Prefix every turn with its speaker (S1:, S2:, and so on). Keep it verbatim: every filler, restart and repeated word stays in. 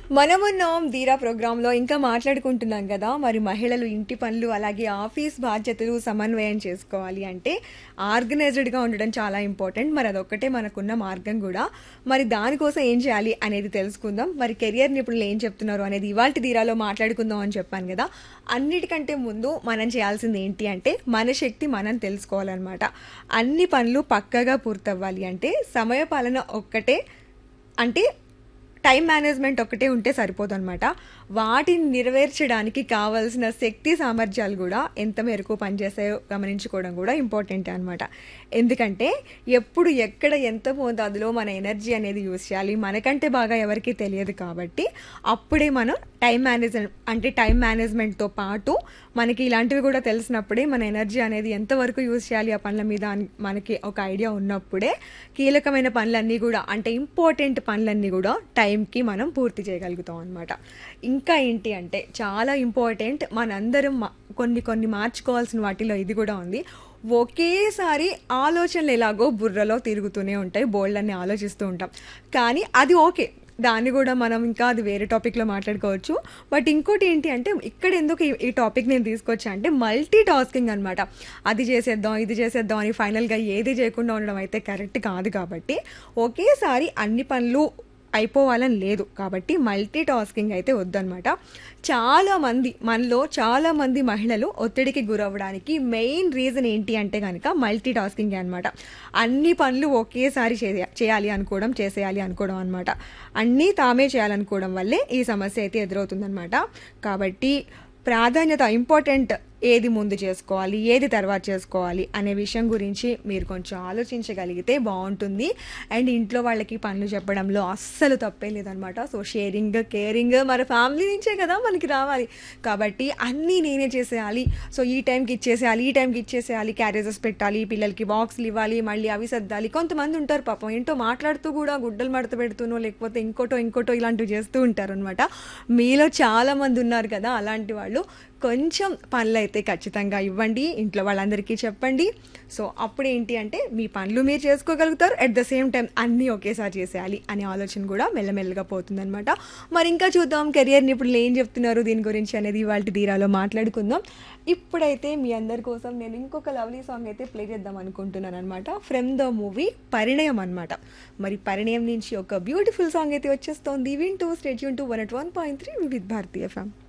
S1: మనమున్నాం ధీరా ప్రోగ్రాంలో ఇంకా మాట్లాడుకుంటున్నాం కదా. మరి మహిళలు ఇంటి పనులు అలాగే ఆఫీస్ బాధ్యతలు సమన్వయం చేసుకోవాలి అంటే ఆర్గనైజ్డ్గా ఉండడం చాలా ఇంపార్టెంట్. మరి అదొక్కటే మనకున్న మార్గం కూడా. మరి దానికోసం ఏం చేయాలి అనేది తెలుసుకుందాం. మరి కెరియర్ నిపుణులు ఏం చెప్తున్నారు అనేది ఇవాల్టి ధీరాలో మాట్లాడుకుందాం అని చెప్పాను కదా. అన్నిటికంటే ముందు మనం చేయాల్సింది ఏంటి అంటే మన శక్తి మనం తెలుసుకోవాలన్నమాట. అన్ని పనులు పక్కగా పూర్తవ్వాలి అంటే సమయపాలన ఒక్కటే, అంటే టైం మేనేజ్మెంట్ ఒక్కటే ఉంటే సరిపోదన్నమాట. వాటిని నెరవేర్చడానికి కావాల్సిన శక్తి సామర్థ్యాలు కూడా ఎంత మేరకు పనిచేస్తాయో గమనించుకోవడం కూడా ఇంపార్టెంట్ అనమాట. ఎందుకంటే ఎప్పుడు ఎక్కడ ఎంత మోతాదులో మన ఎనర్జీ అనేది యూజ్ చేయాలి మనకంటే బాగా ఎవరికి తెలియదు. కాబట్టి అప్పుడే మనం టైం మేనేజ్ అంటే టైం మేనేజ్మెంట్తో పాటు మనకి ఇలాంటివి కూడా తెలిసినప్పుడే మన ఎనర్జీ అనేది ఎంతవరకు యూజ్ చేయాలి ఆ పనుల మీద అని మనకి ఒక ఐడియా ఉన్నప్పుడే కీలకమైన పనులన్నీ కూడా అంటే ఇంపార్టెంట్ పనులన్నీ కూడా టైంకి మనం పూర్తి చేయగలుగుతాం అనమాట. ఇంకా ఏంటి అంటే చాలా ఇంపార్టెంట్, మనందరం కొన్ని కొన్ని మార్చుకోవాల్సిన వాటిలో ఇది కూడా ఉంది. ఒకేసారి ఆలోచనలు ఎలాగో బుర్రలో తిరుగుతూనే ఉంటాయి, బోల్డ్ అన్ని ఆలోచిస్తూ ఉంటాం. కానీ అది ఓకే, దాన్ని కూడా మనం ఇంకా అది వేరే టాపిక్లో మాట్లాడుకోవచ్చు. బట్ ఇంకోటి ఏంటి అంటే ఇక్కడ ఎందుకు ఈ టాపిక్ నేను తీసుకొచ్చా అంటే మల్టీ టాస్కింగ్ అనమాట. అది చేసేద్దాం ఇది చేసేద్దాం అని ఫైనల్గా ఏది చేయకుండా ఉండడం అయితే కరెక్ట్ కాదు. కాబట్టి ఒకేసారి అన్ని పనులు అయిపోవాలని లేదు. కాబట్టి మల్టీ టాస్కింగ్ అయితే వద్దనమాట. చాలామంది మనలో చాలామంది మహిళలు ఒత్తిడికి గురవ్వడానికి మెయిన్ రీజన్ ఏంటి అంటే కనుక మల్టీ టాస్కింగ్ అనమాట. అన్ని పనులు ఒకేసారి చేయాలి అనుకోవడం, చేసేయాలి అనుకోవడం అనమాట. అన్నీ తామే చేయాలనుకోవడం వల్లే ఈ సమస్య అయితే ఎదురవుతుందనమాట. కాబట్టి ప్రాధాన్యత ఇంపార్టెంట్ ఏది ముందు చేసుకోవాలి ఏది తర్వాత చేసుకోవాలి అనే విషయం గురించి మీరు కొంచెం ఆలోచించగలిగితే బాగుంటుంది. అండ్ ఇంట్లో వాళ్ళకి పనులు చెప్పడంలో అస్సలు తప్పే లేదనమాట. సో షేరింగ్ కేరింగ్ మన ఫ్యామిలీ నుంచే కదా మనకి రావాలి. కాబట్టి అన్నీ నేనే చేసేయాలి, సో ఈ టైంకి ఇచ్చేసేయాలి ఈ టైంకి ఇచ్చేసేయాలి, క్యారేజెస్ పెట్టాలి, పిల్లలకి బాక్స్లు ఇవ్వాలి, మళ్ళీ అవి సర్దాలి. కొంతమంది ఉంటారు పాపం ఏంటో మాట్లాడుతూ కూడా గుడ్డలు మడత పెడుతూనో లేకపోతే ఇంకోటో ఇంకోటో ఇలాంటివి చేస్తూ ఉంటారు అనమాట. మీలో చాలామంది ఉన్నారు కదా అలాంటి వాళ్ళు. కొంచెం పనులు అయితే ఖచ్చితంగా ఇవ్వండి, ఇంట్లో వాళ్ళందరికీ చెప్పండి. సో అప్పుడు ఏంటి అంటే మీ పనులు మీరు చేసుకోగలుగుతారు, అట్ ద సేమ్ టైం అన్నీ ఒకేసారి చేసేయాలి అనే ఆలోచన కూడా మెల్లమెల్లగా పోతుందనమాట. మరి ఇంకా చూద్దాం కెరియర్ నిపుణులు ఏం చెప్తున్నారు దీని గురించి అనేది ఇవాళ ధీరాలో మాట్లాడుకుందాం. ఇప్పుడైతే మీ అందరి కోసం నేను ఇంకొక లవ్లీ సాంగ్ అయితే ప్లే చేద్దాం అనుకుంటున్నాను అనమాట. ఫ్రమ్ ద మూవీ పరిణయం అనమాట. మరి పరిణయం నుంచి ఒక బ్యూటిఫుల్ సాంగ్ అయితే వచ్చేస్తోంది. వింటూ state Yoon to one at one point three with Bharati FM.